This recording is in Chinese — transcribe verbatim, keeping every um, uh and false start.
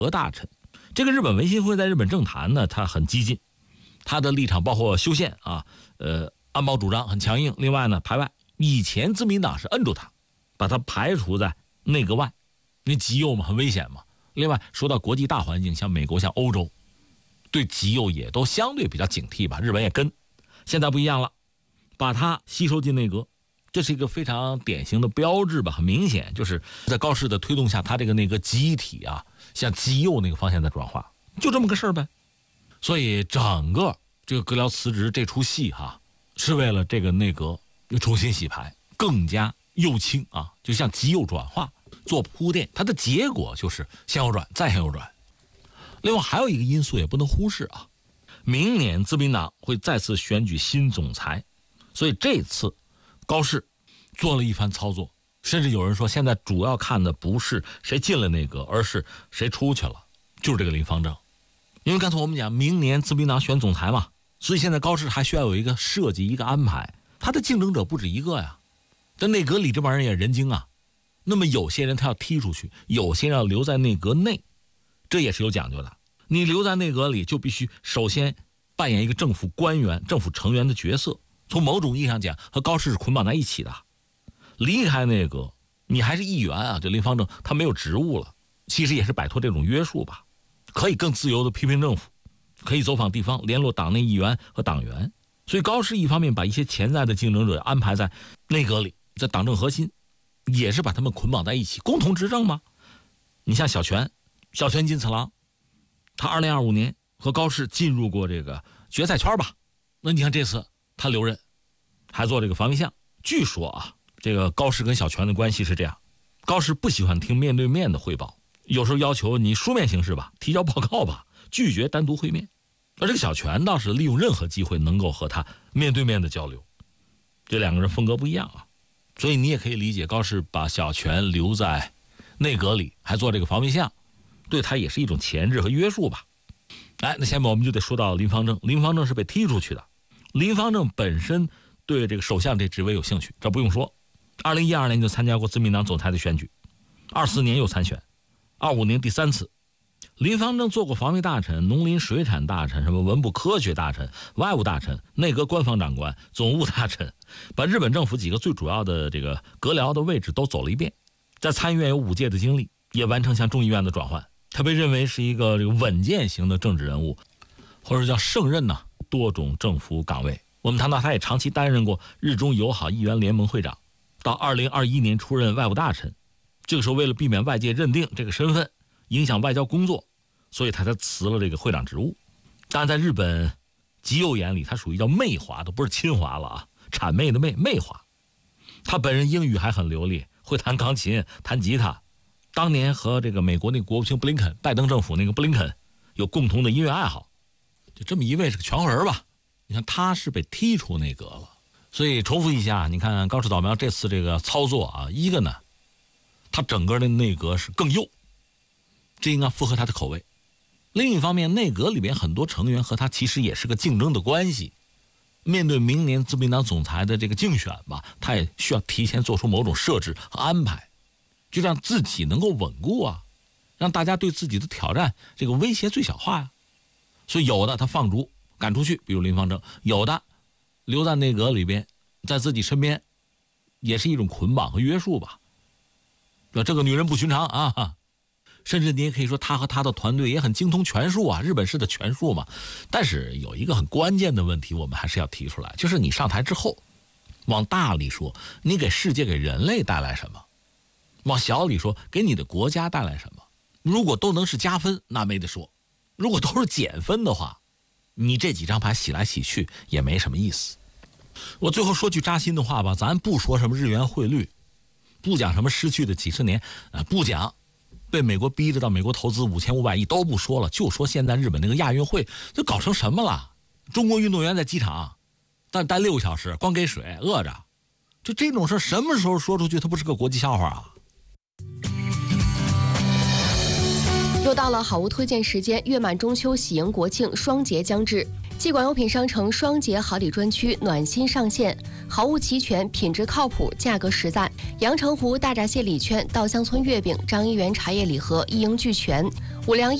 俄大臣。这个日本维新会在日本政坛呢，他很激进，他的立场包括修宪啊，呃，安保主张很强硬。另外呢，排外，以前自民党是摁住他，把他排除在内阁外，因为极右嘛，很危险嘛。另外说到国际大环境，像美国、像欧洲，对极右也都相对比较警惕吧，日本也跟。现在不一样了，把他吸收进内阁，这是一个非常典型的标志吧，很明显就是在高市的推动下，他这个内阁集体啊，向极右那个方向在转化，就这么个事儿呗。所以整个这个阁僚辞职这出戏哈，是为了这个内阁又重新洗牌，更加右倾啊，就向极右转化做铺垫，它的结果就是向右转再向右转。另外还有一个因素也不能忽视啊，明年自民党会再次选举新总裁，所以这次高市做了一番操作，甚至有人说现在主要看的不是谁进了内阁，而是谁出去了，就是这个林方正。因为刚才我们讲明年自民党选总裁嘛，所以现在高市还需要有一个设计，一个安排，他的竞争者不止一个呀。在内阁里这帮人也人精啊，那么有些人他要踢出去，有些人要留在内阁内，这也是有讲究的。你留在内阁里就必须首先扮演一个政府官员、政府成员的角色，从某种意义上讲和高市是捆绑在一起的。离开内阁你还是议员啊，这林方正他没有职务了，其实也是摆脱这种约束吧，可以更自由的批评政府，可以走访地方，联络党内议员和党员。所以高市一方面把一些潜在的竞争者安排在内阁里，在党政核心，也是把他们捆绑在一起，共同执政嘛。你像小泉小泉进次郎，他二零二五年和高市进入过这个决赛圈吧，那你看这次他留任，还做这个防卫相。据说啊，这个高市跟小泉的关系是这样，高市不喜欢听面对面的汇报，有时候要求你书面形式吧，提交报告吧，拒绝单独会面。而这个小泉倒是利用任何机会能够和他面对面的交流，这两个人风格不一样啊。所以你也可以理解高市把小泉留在内阁里，还做这个防卫相，对他也是一种钳制和约束吧。哎，那下面我们就得说到林方正。林方正是被踢出去的。林方正本身对这个首相这职位有兴趣，这不用说。二零一二年就参加过自民党总裁的选举，二四年又参选，二五年第三次。林方正做过防卫大臣、农林水产大臣、什么文部科学大臣、外务大臣、内阁官房长官、总务大臣，把日本政府几个最主要的这个阁僚的位置都走了一遍。在参议院有五届的经历，也完成向众议院的转换。他被认为是一个这个稳健型的政治人物，或者叫胜任呢、啊、多种政府岗位。我们谈到他也长期担任过日中友好议员联盟会长，到二零二一年出任外务大臣。这个时候为了避免外界认定这个身份影响外交工作，所以他才辞了这个会长职务。但在日本极右眼里，他属于叫媚华，都不是亲华了啊，谄媚的媚，媚华。他本人英语还很流利，会弹钢琴、弹吉他。当年和这个美国那个国务卿布林肯，拜登政府那个布林肯有共同的音乐爱好，就这么一位是个全人吧。你看他是被踢出内阁了，所以重复一下，你看高市早苗这次这个操作啊，一个呢，他整个的内阁是更右，这应该符合他的口味。另一方面，内阁里面很多成员和他其实也是个竞争的关系，面对明年自民党总裁的这个竞选吧，他也需要提前做出某种设置和安排，就让自己能够稳固啊，让大家对自己的挑战这个威胁最小化呀、啊。所以有的他放逐赶出去，比如林方正；有的留在内阁里边，在自己身边，也是一种捆绑和约束吧。这个女人不寻常啊，甚至你也可以说他和他的团队也很精通权术啊，日本式的权术嘛。但是有一个很关键的问题，我们还是要提出来，就是你上台之后，往大里说，你给世界给人类带来什么？往小里说，给你的国家带来什么？如果都能是加分，那没得说；如果都是减分的话，你这几张牌洗来洗去也没什么意思。我最后说句扎心的话吧，咱不说什么日元汇率，不讲什么失去的几十年，呃，不讲被美国逼着到美国投资五千五百亿，都不说了，就说现在日本那个亚运会就搞成什么了？中国运动员在机场但待六个小时，光给水，饿着，就这种事什么时候说出去，它不是个国际笑话啊？ 又到了好物推荐时间，月满中秋，喜迎国庆，双节将至。季管用品商城双节好礼专区暖心上线，好物齐全，品质靠谱，价格实在。阳澄湖大闸蟹礼券、稻香村月饼、张一元茶叶礼盒一应俱全。 五粮